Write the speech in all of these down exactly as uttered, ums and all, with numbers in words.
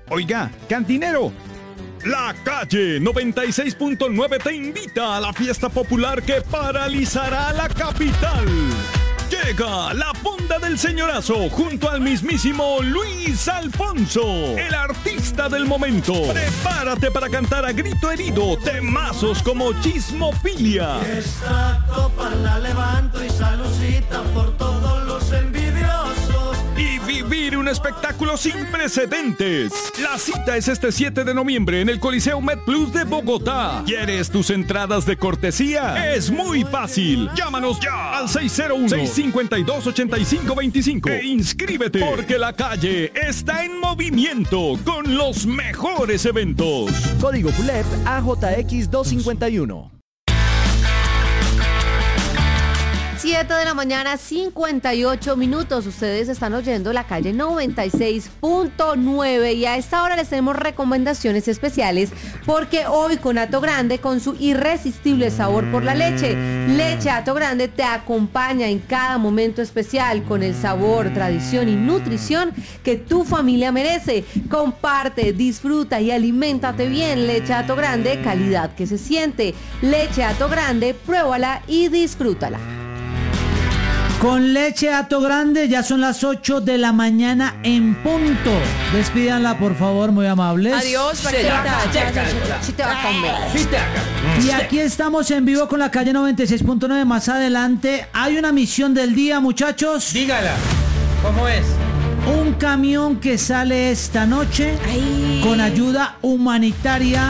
Oiga, cantinero. La Calle noventa y seis punto nueve te invita a la fiesta popular que paralizará la capital. Llega la Fonda del Señorazo junto al mismísimo Luis Alfonso, el artista del momento. Prepárate para cantar a grito herido temazos como Chismofilia. Esta copa la levanto y salucita por todos los envidiosos. Y vivir un espectáculo sin precedentes. La cita es este siete de noviembre en el Coliseo MedPlus de Bogotá. ¿Quieres tus entradas de cortesía? Es muy fácil. Llámanos ya al seis cero uno, seis cinco dos, ocho cinco dos cinco e inscríbete, porque La Calle está en movimiento con los mejores eventos. Código P U L E P A J X doscientos cincuenta y uno. siete de la mañana, cincuenta y ocho minutos. Ustedes están oyendo La Calle noventa y seis punto nueve y a esta hora les tenemos recomendaciones especiales porque hoy con Hato Grande, con su irresistible sabor por la leche, Leche Hato Grande te acompaña en cada momento especial con el sabor, tradición y nutrición que tu familia merece. Comparte, disfruta y aliméntate bien. Leche Hato Grande, calidad que se siente. Leche Hato Grande, pruébala y disfrútala. Con Leche Hato Grande ya son las ocho de la mañana en punto. Despídanla, por favor, muy amables. Adiós, Y aquí estamos en vivo con La Calle noventa y seis punto nueve. Más adelante hay una misión del día, muchachos. Dígala, ¿cómo es? Un camión que sale esta noche Ay. con ayuda humanitaria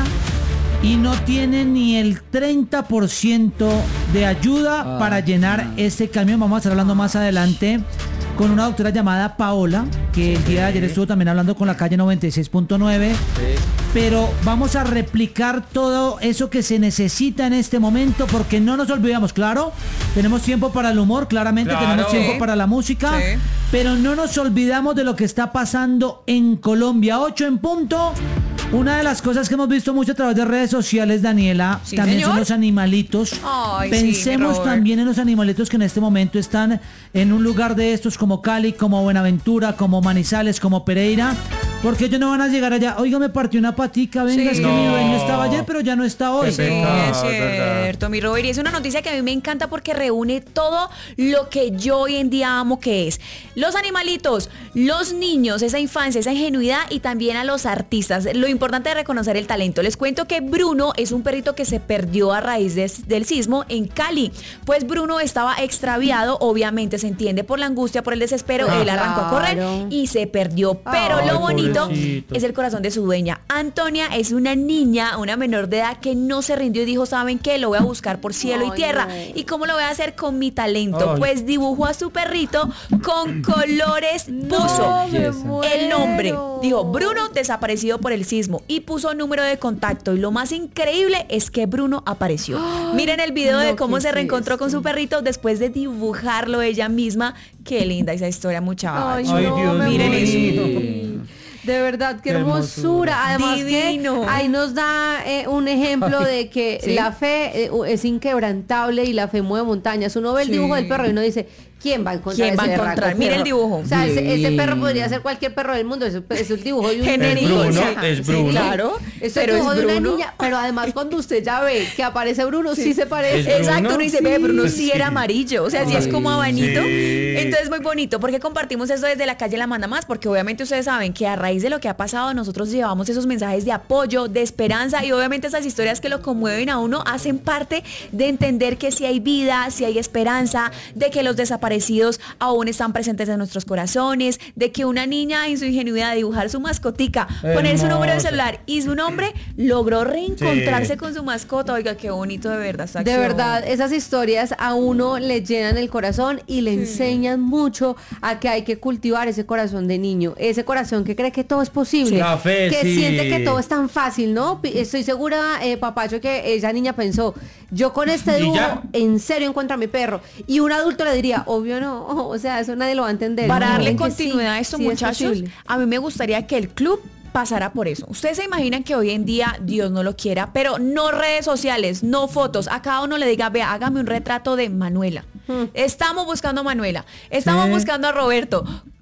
y no tiene ni el treinta por ciento de ayuda ah. para llenar este camión. Vamos a estar hablando más adelante con una doctora llamada Paola, que el día de ayer estuvo también hablando con La Calle noventa y seis punto nueve. Sí. Pero vamos a replicar todo eso que se necesita en este momento, porque no nos olvidamos, claro, tenemos tiempo para el humor, claramente claro. tenemos tiempo sí. para la música, sí. pero no nos olvidamos de lo que está pasando en Colombia. ocho en punto. Una de las cosas que hemos visto mucho a través de redes sociales, Daniela, sí, también señor. son los animalitos. Ay, Pensemos sí, también en los animalitos que en este momento están en un lugar de estos como Cali, como Buenaventura, como Manizales, como Pereira, porque ellos no van a llegar allá. Oiga, me partió una patica, venga, sí. es que no. mi dueño estaba ayer, pero ya no está hoy. Sí, es cierto, mi Robert, y es una noticia que a mí me encanta porque reúne todo lo que yo hoy en día amo, que es los animalitos, los niños, esa infancia, esa ingenuidad, y también a los artistas. Lo importante es reconocer el talento. Les cuento que Bruno es un perrito que se perdió a raíz de, del sismo en Cali. Pues Bruno estaba extraviado, obviamente se entiende por la angustia, por el desespero, ah, él arrancó claro. a correr y se perdió. Pero Ay, lo bonito pobrecito. es el corazón de su dueña. Antonia es una niña, una menor de edad que no se rindió y dijo, ¿saben qué? Lo voy a buscar por cielo Ay, y tierra. No. ¿Y cómo lo voy a hacer? Con mi talento. Ay. Pues dibujó a su perrito con colores, puso no, el nombre. Dijo, Bruno desaparecido por el sismo. Y puso número de contacto. Y lo más increíble es que Bruno apareció. Oh, Miren el video no, de cómo se reencontró es con su perrito después de dibujarlo ella misma. Qué linda esa historia, muchacha. Ay, Ay, no, Dios miren eso. De verdad, qué, qué hermosura. hermosura. Además Divino. que ahí nos da eh, un ejemplo de que ¿Sí? la fe eh, es inquebrantable y la fe mueve montañas. Uno ve el sí. dibujo del perro y uno dice, ¿quién va a encontrar ¿Quién va ese a encontrar? Mira el dibujo. O sea, ese, ese perro podría ser cualquier perro del mundo. Es, es el dibujo de un genérico. Es Bruno, es Bruno. Sí, claro. Es el dibujo es de una niña. Pero además cuando usted ya ve que aparece Bruno, sí, sí se parece. Exacto, uno dice, ve, Bruno sí, sí era amarillo. O sea, sí es como abanito. Sí. Entonces, muy bonito. ¿Por qué compartimos esto desde La Calle La Manda Más? Porque obviamente ustedes saben que a raíz de lo que ha pasado, nosotros llevamos esos mensajes de apoyo, de esperanza, y obviamente esas historias que lo conmueven a uno hacen parte de entender que si hay vida, si hay esperanza, de que los desaparecidos aún están presentes en nuestros corazones, de que una niña en su ingenuidad de dibujar su mascotica, Hermoso. poner su número de celular y su nombre, logró reencontrarse sí. con su mascota. Oiga, qué bonito de verdad esta De acción. verdad, esas historias a uno le llenan el corazón y le sí. enseñan mucho a que hay que cultivar ese corazón de niño, ese corazón que cree que todo es posible, La fe, que sí. siente que todo es tan fácil, ¿no? Estoy segura, eh, Papacho, que esa niña pensó, yo con este dibujo en serio encuentro a mi perro, y un adulto le diría, obvio no, o sea, eso nadie lo va a entender. Para no, darle que continuidad sí, a esto, sí muchachos, a mí me gustaría que el club pasara por eso. Ustedes se imaginan que hoy en día, Dios no lo quiera, pero no redes sociales, no fotos, a cada uno le diga, vea, hágame un retrato de Manuela. Hmm. Estamos buscando a Manuela, estamos sí. buscando a Roberto.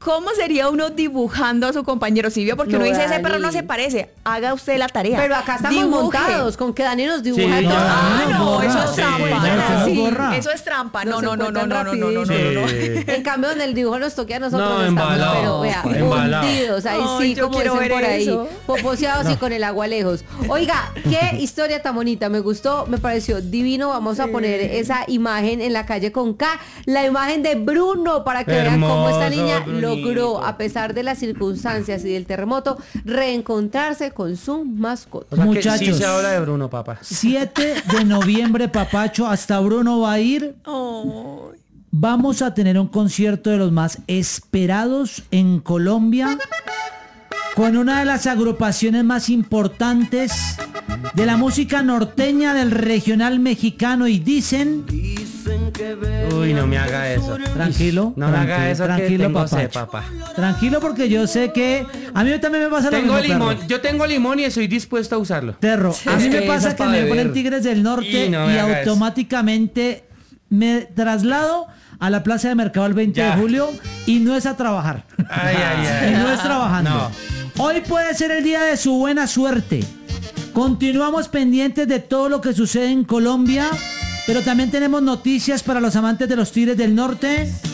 ¿Cómo sería uno dibujando a su compañero Silvio? Porque No, uno dice, ese Dani. perro no se parece. Haga usted la tarea. Pero acá estamos Dibuje. montados con que Dani nos dibuja. Sí, todo. no, Ah, no, no, borra. eso es Sí, trampa. no, no, no, sí. borra. Eso es trampa. No, se no, no, no, encuentran no, no, no, no, no, rapidísimo. no. Sí. En cambio, en el dibujo nos toque a nosotros, No, estamos, embalado, pero vea, embalado. hundidos, ahí Ay, sí, yo como quiero dicen ver por ahí, eso. poposeados y con el agua lejos. Oiga, qué historia tan bonita, me gustó, me pareció divino. Vamos a poner esa imagen en la calle con K, la imagen de Bruno, para que vean cómo esta Hermoso, niña Brunito. logró, a pesar de las circunstancias y del terremoto, reencontrarse con su mascota. O sea que Muchachos. sí se habla de Bruno, papá. siete de noviembre, papacho, hasta Bruno va a ir. Oh. Vamos a tener un concierto de los más esperados en Colombia, con una de las agrupaciones más importantes de la música norteña del regional mexicano, y dicen... Uy, no me haga eso. Tranquilo, No me haga tranquilo, eso, tranquilo, que tengo papacho. sed, papá. Tranquilo, porque yo sé que a mí también me pasa lo Tengo mismo, limón, perro. yo tengo limón y estoy dispuesto a usarlo. Terro, a mí Es me que pasa eso que pa' me beber. ponen Tigres del Norte Y no me y haga eso. automáticamente me traslado a la plaza de mercado el veinte Ya. de julio y no es a trabajar. Ay, ay, ay. Y no es trabajando. No. Hoy puede ser el día de su buena suerte. Continuamos pendientes de todo lo que sucede en Colombia, pero también tenemos noticias para los amantes de los Tigres del Norte.